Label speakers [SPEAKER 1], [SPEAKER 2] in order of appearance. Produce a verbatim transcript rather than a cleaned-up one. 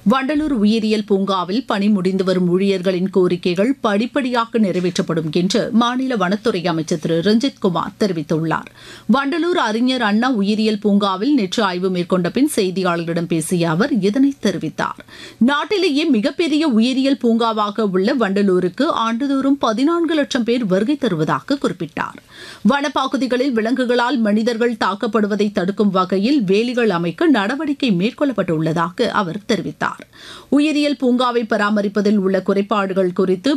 [SPEAKER 1] வண்டலூர் உயிரியல் பூங்காவில் பணி முடிந்து வரும் ஊழியர்களின் கோரிக்கைகள் படிப்படியாக நிறைவேற்றப்படும் என்று மாநில வனத்துறை அமைச்சர் திரு ரஞ்சித் குமார் தெரிவித்துள்ளார். வண்டலூர் அறிஞர் அண்ணா உயிரியல் பூங்காவில் நேற்று ஆய்வு மேற்கொண்ட பின் செய்தியாளர்களிடம் பேசிய அவர் இதனை தெரிவித்தார். நாட்டிலேயே மிகப்பெரிய உயிரியல் பூங்காவாக உள்ள வண்டலூருக்கு ஆண்டுதோறும் பதினான்கு லட்சம் பேர் வருகை தருவதாக குறிப்பிட்டார். வனப்பகுதிகளில் விலங்குகளால் மனிதர்கள் தாக்கப்படுவதை தடுக்கும் வகையில் வேலிகள் அமைக்க நடவடிக்கை மேற்கொள்ளப்பட்டுள்ளதாக அவர் தெரிவித்தார். உயிரியல் பூங்காவை பராமரிப்பதில் உள்ள குறைபாடுகள் குறித்து